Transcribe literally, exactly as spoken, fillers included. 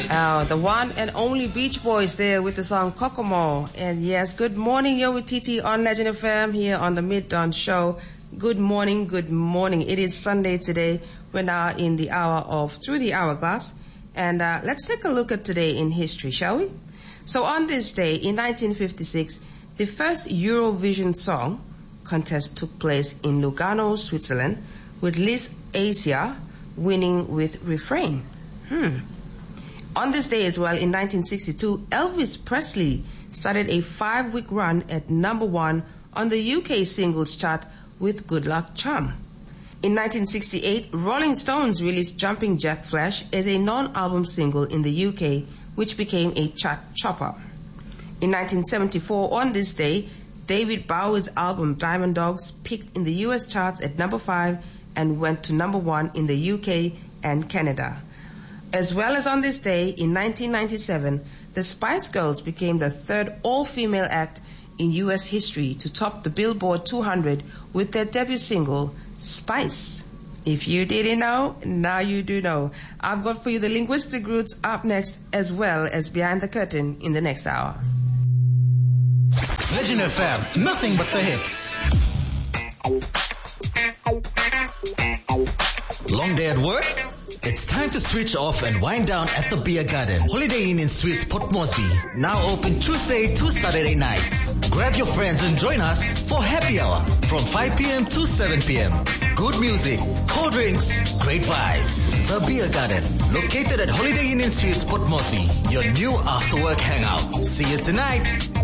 Uh, the one and only Beach Boys there with the song Kokomo. And yes, good morning, you're with Titi on Legend F M here on the Mid-Dawn Show. Good morning, good morning. It is Sunday today. We're now in the hour of Through the Hourglass. And uh, let's take a look at today in history, shall we? So on this day, in nineteen fifty-six, the first Eurovision Song Contest took place in Lugano, Switzerland, with Liz Asia winning with Refrain. Hmm. On this day as well, in nineteen sixty-two, Elvis Presley started a five-week run at number one on the U K singles chart with Good Luck Charm. In nineteen sixty-eight, Rolling Stones released Jumping Jack Flash as a non-album single in the U K, which became a chart topper. In nineteen seventy-four, on this day, David Bowie's album Diamond Dogs peaked in the U S charts at number five and went to number one in the U K and Canada. As well as on this day, in nineteen ninety-seven, the Spice Girls became the third all-female act in U S history to top the Billboard two hundred with their debut single, Spice. If you didn't know, now you do know. I've got for you the linguistic roots up next, as well as Behind the Curtain in the next hour. Legend F M, nothing but the hits. Long day at work? It's time to switch off and wind down at the Beer Garden. Holiday Inn in Suites Port Moresby. Now open Tuesday to Saturday nights. Grab your friends and join us for happy hour from five p.m. to seven p.m. Good music, cold drinks, great vibes. The Beer Garden, located at Holiday Inn in Suites Port Moresby. Your new after-work hangout. See you tonight.